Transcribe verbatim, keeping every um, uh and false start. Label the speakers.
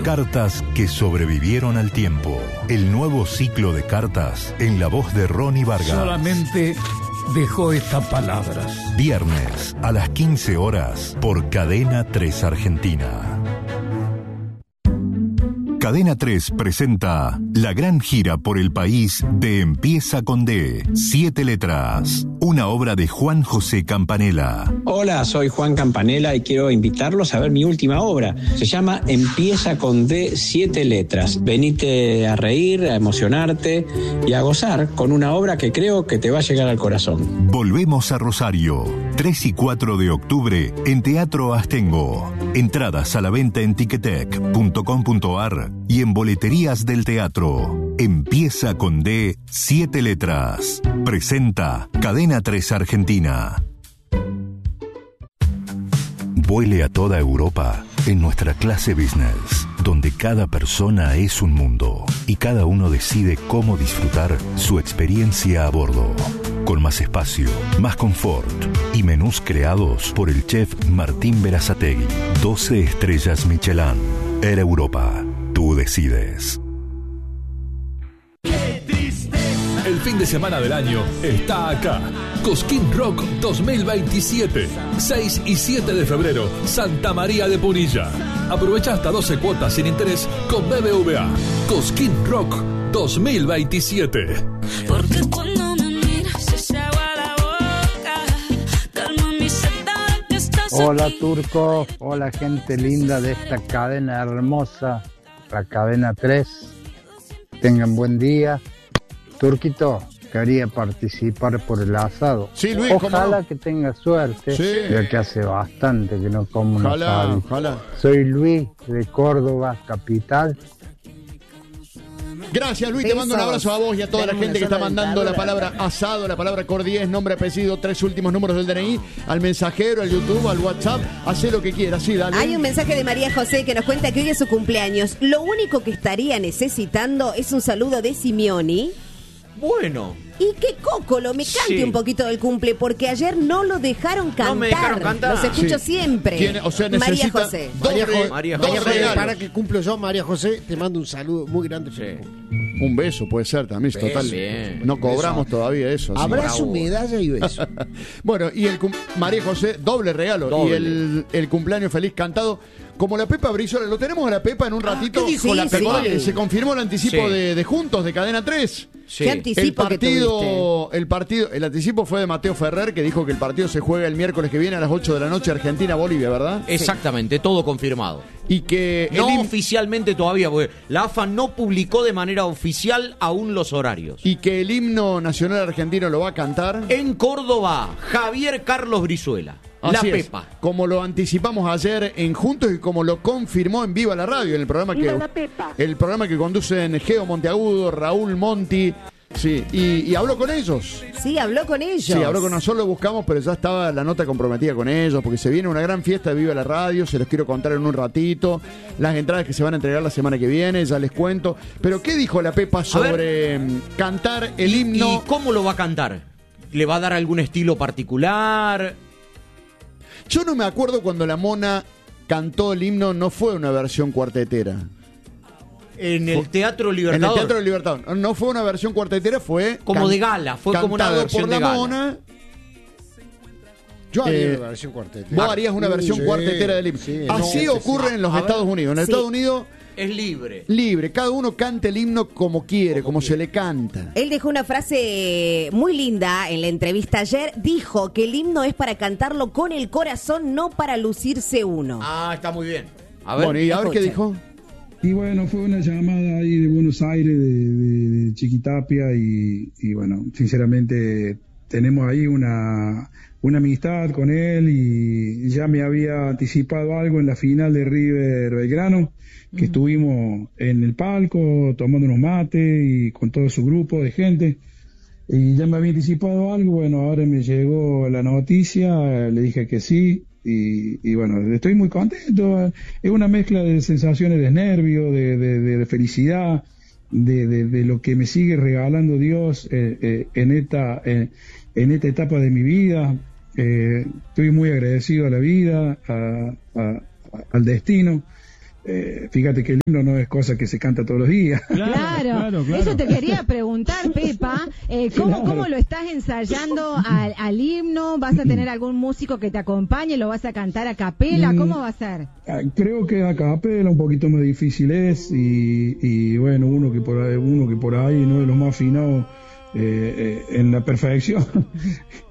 Speaker 1: Cartas que sobrevivieron al tiempo. El nuevo ciclo de cartas en la voz de Ronnie Vargas.
Speaker 2: Solamente dejó estas palabras.
Speaker 1: Viernes a las quince horas por Cadena tres Argentina. Cadena tres presenta la gran gira por el país de Empieza con D, siete letras, una obra de Juan José Campanella.
Speaker 3: Hola, soy Juan Campanella y quiero invitarlos a ver mi última obra. Se llama Empieza con D, siete letras. Venite a reír, a emocionarte y a gozar con una obra que creo que te va a llegar al corazón.
Speaker 1: Volvemos a Rosario, tres y cuatro de octubre en Teatro Astengo. Entradas a la venta en ticketek punto com punto ar y en boleterías del teatro. Empieza con D, siete letras. Presenta Cadena tres Argentina. Vuele a toda Europa en nuestra clase business, donde cada persona es un mundo y cada uno decide cómo disfrutar su experiencia a bordo. Con más espacio, más confort y menús creados por el chef Martín Berazategui. doce estrellas Michelin. Air Europa. Tú decides.
Speaker 4: El fin de semana del año está acá. Cosquín Rock dos mil veintisiete. seis y siete de febrero, Santa María de Punilla. Aprovecha hasta doce cuotas sin interés con B B V A. Cosquín Rock dos mil veintisiete.
Speaker 5: Porque cuando me miras se agua la boca. Calma mi sed que estás
Speaker 6: Hola
Speaker 5: aquí.
Speaker 6: Turco, hola gente linda de esta cadena hermosa, la cadena tres. Tengan buen día. Turquito, quería participar por el asado.
Speaker 7: Sí, Luis, ¿cómo
Speaker 6: ojalá
Speaker 7: no?
Speaker 6: que tenga suerte,
Speaker 7: Sí.
Speaker 6: ya que hace bastante que no como un
Speaker 7: Ojalá,
Speaker 6: asado.
Speaker 7: ojalá.
Speaker 6: Soy Luis de Córdoba, capital.
Speaker 7: Gracias, Luis, te mando un abrazo a vos y a toda la gente que está mandando la palabra asado, la palabra cordiés, nombre, apellido, tres últimos números del D N I, al mensajero, al YouTube, al WhatsApp, hacé lo que quieras, sí, dale.
Speaker 8: Hay un mensaje de María José que nos cuenta que hoy es su cumpleaños. Lo único que estaría necesitando es un saludo de Simeoni.
Speaker 9: Bueno.
Speaker 8: Y que Cocolo me cante
Speaker 9: Sí.
Speaker 8: un poquito del cumple, porque ayer no lo dejaron cantar.
Speaker 9: No me dejaron cantar.
Speaker 8: Los escucho
Speaker 7: Sí.
Speaker 8: siempre.
Speaker 7: Tiene- o sea,
Speaker 8: María
Speaker 7: necesita
Speaker 8: José.
Speaker 7: doble-
Speaker 10: María, Jo-
Speaker 9: María
Speaker 10: María
Speaker 9: José.
Speaker 10: José,
Speaker 7: regalo.
Speaker 10: para que cumplo yo, María José, te mando un saludo muy grande.
Speaker 9: Sí.
Speaker 7: Un beso puede ser también,
Speaker 10: Beso.
Speaker 7: total.
Speaker 9: Bien.
Speaker 7: No cobramos todavía eso. así.
Speaker 10: Abrazo,
Speaker 9: Bravo.
Speaker 10: medalla y beso.
Speaker 7: Bueno, y el cum- María José, doble regalo.
Speaker 9: Doble.
Speaker 7: Y el, el cumpleaños feliz cantado. Como la Pepa Brizola, lo tenemos a la Pepa en un ratito.
Speaker 8: ¿qué dijo la
Speaker 7: ¿Te
Speaker 8: Pepa?
Speaker 7: acordás que se confirmó el anticipo
Speaker 9: Sí.
Speaker 7: de, de Juntos, de Cadena tres?
Speaker 9: Sí.
Speaker 8: ¿Qué
Speaker 7: El
Speaker 8: anticipo que tuviste?
Speaker 7: partido, el partido, el anticipo fue de Mateo Ferrer, que dijo que el partido se juega el miércoles que viene a las ocho de la noche, Argentina-Bolivia, ¿verdad?
Speaker 9: Exactamente, todo confirmado.
Speaker 7: Y que el
Speaker 9: No
Speaker 7: him-
Speaker 9: oficialmente todavía, porque la A F A no publicó de manera oficial aún los horarios.
Speaker 7: y que el himno nacional argentino lo va a cantar.
Speaker 9: En Córdoba, Javier Carlos Brizuela. La
Speaker 7: Así es,
Speaker 9: Pepa.
Speaker 7: como lo anticipamos ayer en Juntos y como lo confirmó en Viva la Radio, en el programa que el programa que conducen Geo Monteagudo, Raúl Monti, sí, y, y habló con ellos.
Speaker 8: Sí, habló con ellos.
Speaker 7: Sí, habló con nosotros, lo buscamos, pero ya estaba la nota comprometida con ellos, porque se viene una gran fiesta de Viva la Radio, se los quiero contar en un ratito, las entradas que se van a entregar la semana que viene, ya les cuento. Pero ¿qué dijo la Pepa sobre mm, cantar el
Speaker 9: ¿Y,
Speaker 7: himno?
Speaker 9: ¿Y cómo lo va a cantar? ¿Le va a dar algún estilo particular?
Speaker 7: Yo no me acuerdo cuando la Mona cantó el himno, no fue una versión cuartetera.
Speaker 9: En el Teatro
Speaker 7: En
Speaker 9: Libertador.
Speaker 7: el Teatro del Libertador. No fue una versión cuartetera, fue...
Speaker 9: Como
Speaker 7: can-
Speaker 9: de gala, fue como una
Speaker 7: cantado
Speaker 9: versión
Speaker 7: por
Speaker 9: de
Speaker 7: la
Speaker 9: gala.
Speaker 7: Mona.
Speaker 10: Yo haría
Speaker 7: Eh,
Speaker 10: una versión cuartetera.
Speaker 7: Vos harías una versión
Speaker 10: Sí,
Speaker 7: cuartetera del himno.
Speaker 10: sí,
Speaker 7: Así
Speaker 10: no,
Speaker 7: ocurre
Speaker 10: sí.
Speaker 7: en los
Speaker 9: A
Speaker 7: Estados
Speaker 9: ver.
Speaker 7: Unidos. En
Speaker 9: Sí.
Speaker 7: Estados Unidos,
Speaker 9: Es libre.
Speaker 7: libre. Cada uno canta el himno como quiere, como, se le canta.
Speaker 8: Él dejó una frase muy linda en la entrevista ayer. Dijo que el himno es para cantarlo con el corazón, no para lucirse uno.
Speaker 9: Ah, está muy bien. A ver.
Speaker 7: Bueno, y a ver qué dijo.
Speaker 11: Y bueno, fue una llamada ahí de Buenos Aires, de, de, de Chiquitapia, y, y bueno, sinceramente tenemos ahí una, una amistad con él, y ya me había anticipado algo en la final de River Belgrano, que estuvimos en el palco tomando unos mates y con todo su grupo de gente, y ya me había anticipado algo. Bueno, ahora me llegó la noticia, le dije que sí. Y, y bueno, estoy muy contento. Es una mezcla de sensaciones de nervio, de, de, de felicidad, de, de, de lo que me sigue regalando Dios eh, eh, en esta eh, en esta etapa de mi vida. Eh, estoy muy agradecido a la vida, a, a, a, al destino, eh, fíjate que el himno no es cosa que se canta todos los días.
Speaker 12: Claro,
Speaker 13: Claro,
Speaker 12: claro.
Speaker 13: Eso te quería preguntar, Pepa. Eh, ¿cómo,
Speaker 11: Claro.
Speaker 13: ¿Cómo lo estás ensayando al, al himno? ¿Vas a tener algún músico que te acompañe? ¿Lo vas a cantar a capela? ¿Cómo va a ser?
Speaker 11: Ah, Creo que a capela un poquito más difícil es y, y bueno, uno que por ahí, uno que por ahí no es lo más afinado eh, eh, en la perfección